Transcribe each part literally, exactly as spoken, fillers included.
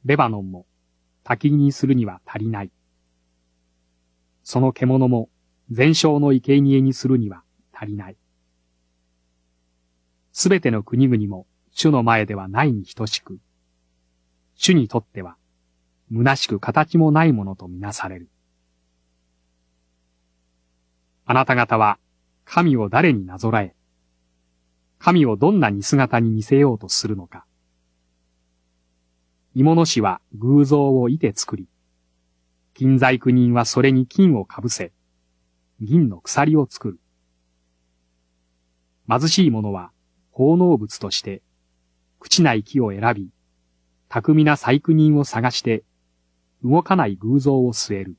レバノンも焚き木にするには足りない。その獣も全焼の生贄にするには足りない。すべての国々も主の前ではないに等しく、主にとっては虚しく形もないものとみなされる。あなた方は神を誰になぞらえ、神をどんな似姿に似せようとするのか。芋の師は偶像をいて作り、金細工人はそれに金をかぶせ、銀の鎖を作る。貧しい者は奉納物として、朽ちない木を選び、巧みな細工人を探して、動かない偶像を据える。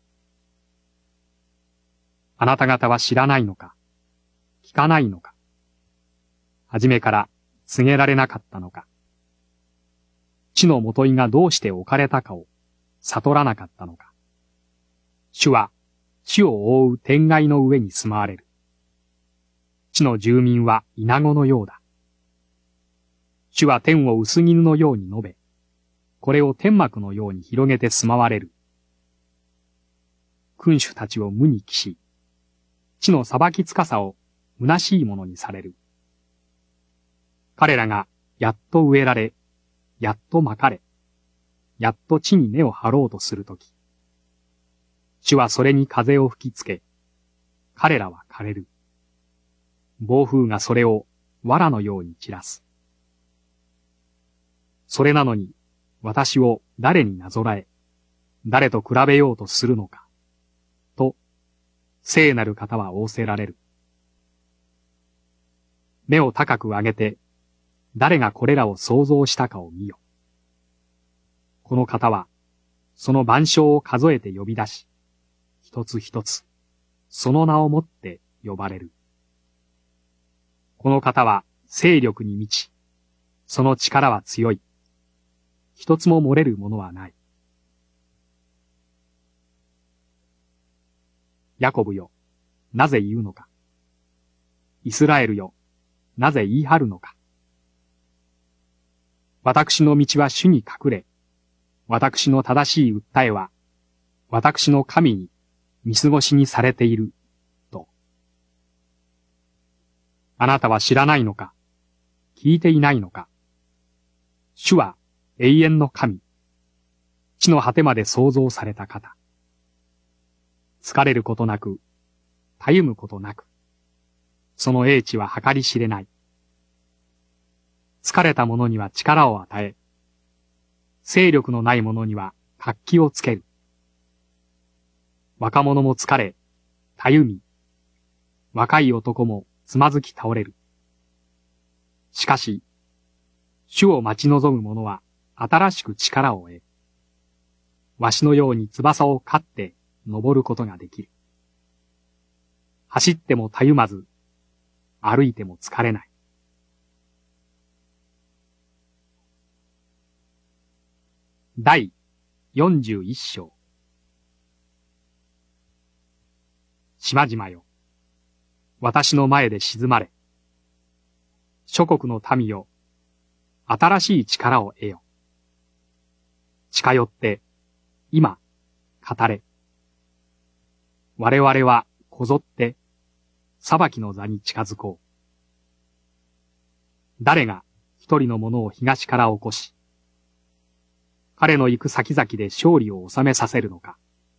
あなた方は知らないのか、聞かないのか、はじめから告げられなかったのか、地のもといがどうして置かれたかを悟らなかったのか。主は地を覆う天蓋の上に住まわれる。地の住民は稲子のようだ。主は天を薄絹のように述べ、これを天幕のように広げて住まわれる。君主たちを無に帰し、地の裁きつかさを虚しいものにされる。彼らがやっと植えられ、やっとまかれ、やっと地に根を張ろうとするとき、主はそれに風を吹きつけ、彼らは枯れる。暴風がそれを藁のように散らす。それなのに、私を誰になぞらえ、誰と比べようとするのか、と、聖なる方は仰せられる。目を高く上げて、誰がこれらを創造したかを見よ。この方は、その万象を数えて呼び出し、一つ一つ、その名をもって呼ばれる。この方は勢力に満ち、その力は強い。一つも漏れるものはない。ヤコブよ、なぜ言うのか。イスラエルよ、なぜ言い張るのか。私の道は主に隠れ、私の正しい訴えは、私の神に見過ごしにされている、と。あなたは知らないのか、聞いていないのか。主は永遠の神、地の果てまで創造された方。疲れることなく、たゆむことなく、その英知は計り知れない。疲れた者には力を与え、勢力のない者には活気をつける。若者も疲れ、たゆみ、若い男もつまずき倒れる。しかし、主を待ち望む者は新しく力を得、わしのように翼を刈って登ることができる。走ってもたゆまず、歩いても疲れない。第よんじゅういっ章。島々よ、私の前で静まれ。諸国の民よ、新しい力を得よ。近寄って、今、語れ。我々はこぞって、裁きの座に近づこう。誰が一人の者を東から起こし、彼の行く先々で勝利を収めさせるのか。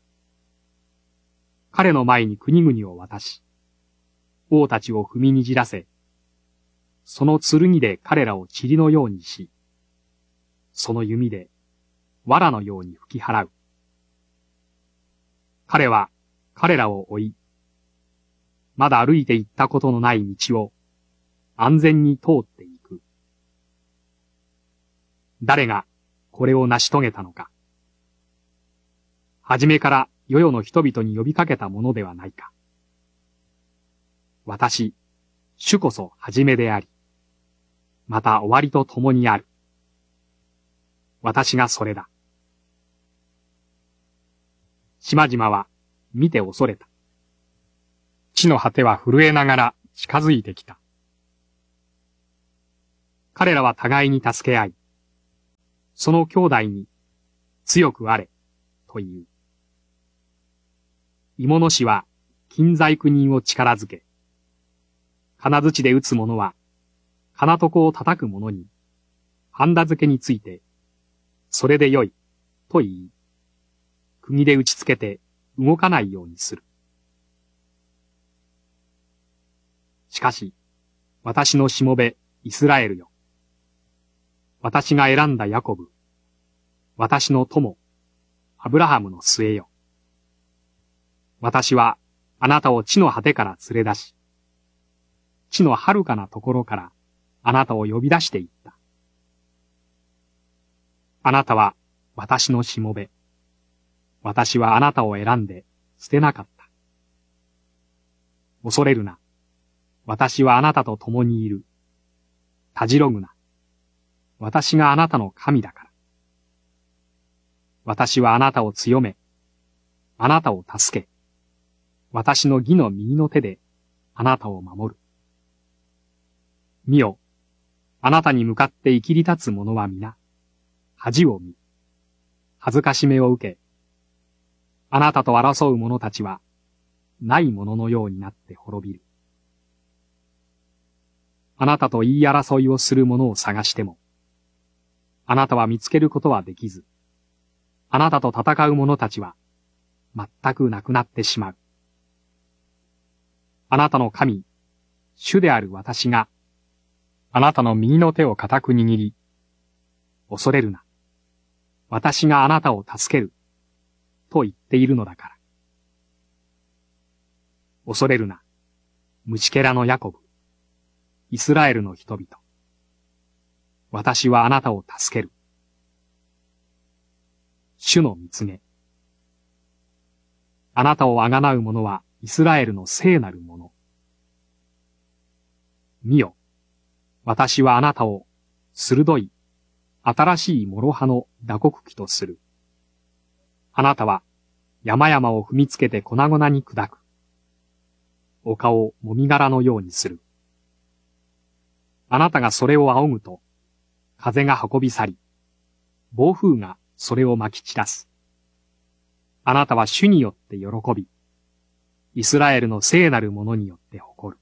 彼の前に国々を渡し、王たちを踏みにじらせ、その剣で彼らを塵のようにし、その弓で藁のように吹き払う。彼は彼らを追い、まだ歩いて行ったことのない道を安全に通っていく。誰がこれを成し遂げたのか。はじめから世々の人々に呼びかけたものではないか。私、主こそはじめであり、また終わりと共にある。私がそれだ。島々は見て恐れた。地の果ては震えながら近づいてきた。彼らは互いに助け合い、その兄弟に強くあれ、という。芋の師は、金細工人を力づけ、金槌で打つ者は、金床を叩く者に、ハンダ付けについて、それでよい、と言い、釘で打ちつけて動かないようにする。しかし、私のしもべ、イスラエルよ。私が選んだヤコブ、私の友、アブラハムの末よ。私はあなたを地の果てから連れ出し、地の遥かなところからあなたを呼び出していった。あなたは私のしもべ。私はあなたを選んで捨てなかった。恐れるな。私はあなたと共にいる。たじろぐな。私があなたの神だから。私はあなたを強め、あなたを助け、私の義の右の手であなたを守る。見よ、あなたに向かって生きり立つ者は皆、恥を見、恥ずかしめを受け、あなたと争う者たちは、ないもののようになって滅びる。あなたと言い争いをする者を探しても、あなたは見つけることはできず、あなたと戦う者たちは、全くなくなってしまう。あなたの神、主である私が、あなたの右の手を固く握り、恐れるな。私があなたを助ける。と言っているのだから。恐れるな。虫けらのヤコブ。イスラエルの人々。私はあなたを助ける。主の蜜げ。あなたをあがなう者はイスラエルの聖なる者。見よ。私はあなたを鋭い、新しい諸刃の打刻機とする。あなたは山々を踏みつけて粉々に砕く。丘をもみ殻のようにする。あなたがそれを仰ぐと、風が運び去り、暴風がそれを撒き散らす。あなたは主によって喜び、イスラエルの聖なるものによって誇る。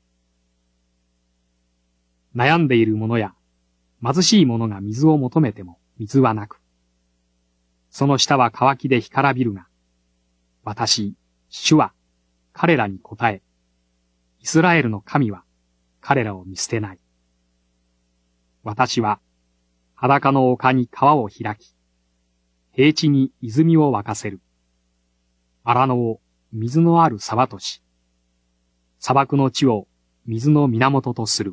悩んでいる者や貧しい者が水を求めても水はなく、その下は乾きで干からびるが、私、主は彼らに答え、イスラエルの神は彼らを見捨てない。私は裸の丘に川を開き、平地に泉を沸かせる。荒野を水のある沢とし、砂漠の地を水の源とする。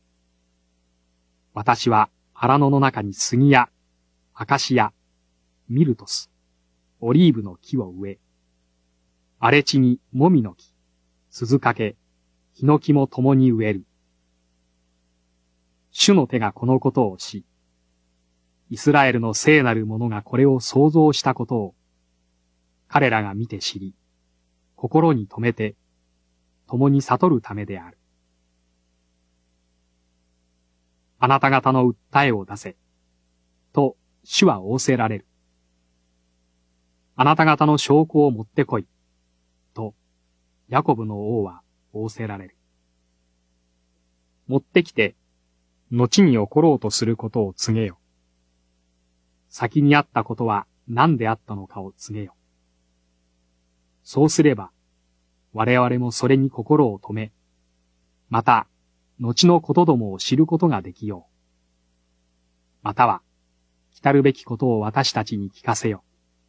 私は荒野の中に杉やアカシア、ミルトス、オリーブの木を植え、荒れ地にもみの木、鈴掛、ヒノキも共に植える。主の手がこのことをし、イスラエルの聖なる者がこれを創造したことを、彼らが見て知り、心に留めて、共に悟るためである。あなた方の訴えを出せ、と主は仰せられる。あなた方の証拠を持ってこい、とヤコブの王は仰せられる。持ってきて、後に起ころうとすることを告げよ。先にあったことは何であったのかを告げよ。そうすれば、我々もそれに心を止め、また、後のことどもを知ることができよう。または、来るべきことを私たちに聞かせよ。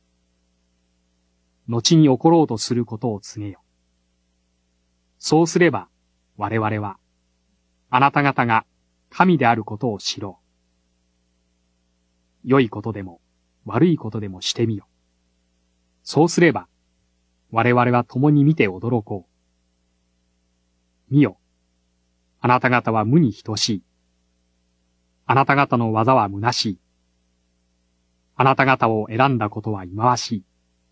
後に起ころうとすることを告げよ。そうすれば、我々は、あなた方が神であることを知ろう。良いことでも、悪いことでもしてみよ。そうすれば、我々は共に見て驚こう。見よ。あなた方は無に等しい。あなた方の技は虚しい。あなた方を選んだことは忌まわしい。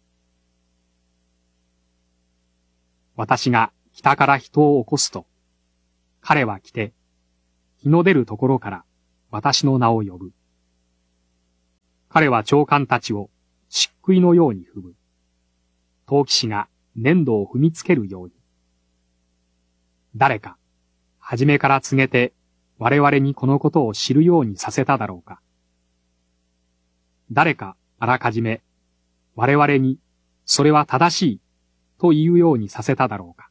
私が北から人を起こすと、彼は来て、日の出るところから私の名を呼ぶ。彼は長官たちを執杭のように踏む。陶器師が粘土を踏みつけるように。誰か、はじめから告げて、我々にこのことを知るようにさせただろうか。誰か、あらかじめ、我々に、それは正しい、と言うようにさせただろうか。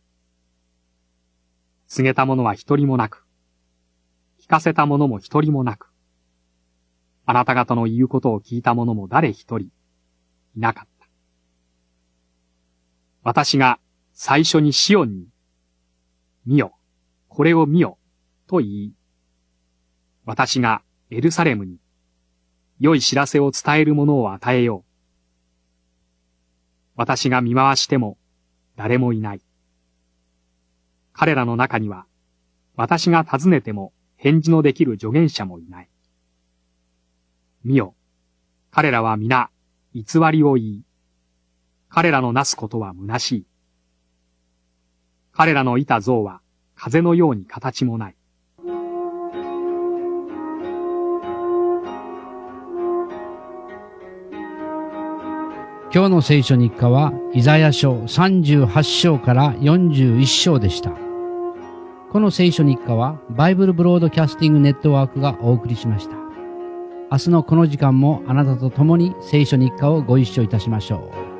告げた者は一人もなく、聞かせた者も一人もなく、あなた方の言うことを聞いた者も誰一人、いなかった。私が最初にシオンに、見よ、これを見よ、と言い、私がエルサレムに、良い知らせを伝えるものを与えよう。私が見回しても、誰もいない。彼らの中には、私が尋ねても返事のできる助言者もいない。見よ、彼らは皆、偽りを言い、彼らのなすことは虚しい。彼らのいた像は風のように形もない。 今日の聖書日課はイザヤ書さんじゅうはち章からよんじゅういち章でした。この聖書日課はバイブルブロードキャスティングネットワークがお送りしました。明日のこの時間もあなたと共に聖書日課をご一緒いたしましょう。